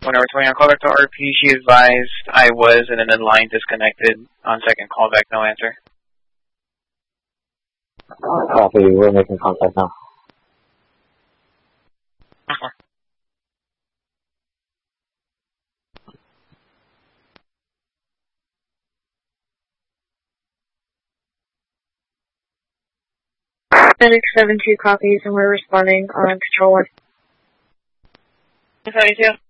Whenever 20 on callback to RP, she advised I was, and then the line disconnected. On second callback, no answer. Copy, we're making contact now. Medic 7-2 copies, and we're responding on Control 1. 72.